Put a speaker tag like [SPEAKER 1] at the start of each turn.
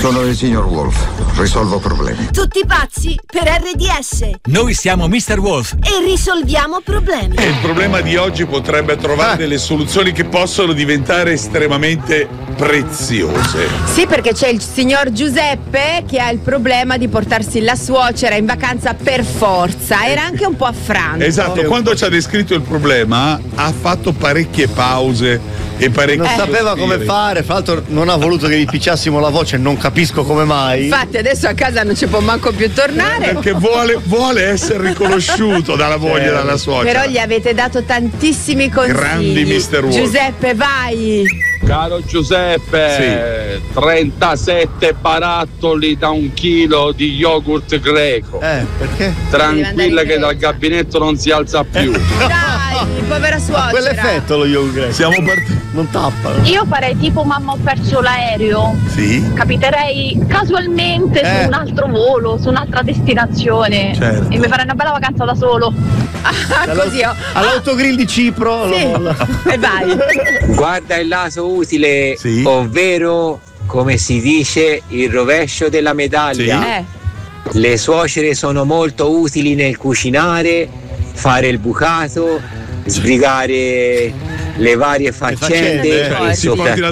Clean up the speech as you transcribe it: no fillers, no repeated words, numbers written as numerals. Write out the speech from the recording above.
[SPEAKER 1] Sono il signor Wolf, risolvo problemi.
[SPEAKER 2] Tutti pazzi per RDS.
[SPEAKER 3] Noi siamo Mr. Wolf
[SPEAKER 2] e risolviamo problemi.
[SPEAKER 4] E il problema di oggi potrebbe trovare delle soluzioni che possono diventare estremamente preziose.
[SPEAKER 5] Sì, perché c'è il signor Giuseppe che ha il problema di portarsi la suocera in vacanza per forza. Era anche un po' affranto.
[SPEAKER 4] Esatto, quando ci ha descritto il problema ha fatto parecchie pause e parecchi
[SPEAKER 6] non sapeva come fare, fra l'altro non ha voluto che gli picciassimo la voce, non capisco come mai.
[SPEAKER 5] Infatti adesso a casa non ci può manco più tornare
[SPEAKER 4] perché vuole essere riconosciuto dalla moglie e dalla suocera.
[SPEAKER 5] Però gli avete dato tantissimi consigli.
[SPEAKER 4] Grandi Mr. Wolf.
[SPEAKER 5] Giuseppe, vai.
[SPEAKER 7] Caro Giuseppe, 37 barattoli da 1 chilo di yogurt greco.
[SPEAKER 6] Perché?
[SPEAKER 7] Tranquilla che dal gabinetto non si alza più.
[SPEAKER 5] Dai, povera suocera.
[SPEAKER 6] Quell'effetto lo yogurt greco.
[SPEAKER 4] Siamo partiti.
[SPEAKER 6] Non tappa.
[SPEAKER 8] Io farei tipo mamma ho perso l'aereo.
[SPEAKER 4] Sì.
[SPEAKER 8] Capiterei casualmente su un altro volo, su un'altra destinazione.
[SPEAKER 4] Certo.
[SPEAKER 8] E mi farei una bella vacanza da solo.
[SPEAKER 5] Così
[SPEAKER 6] all'autogrill di Cipro.
[SPEAKER 5] Sì. E vai.
[SPEAKER 9] Guarda il lato utile, ovvero come si dice il rovescio della medaglia. Le suocere sono molto utili nel cucinare, fare il bucato, sbrigare le varie faccende e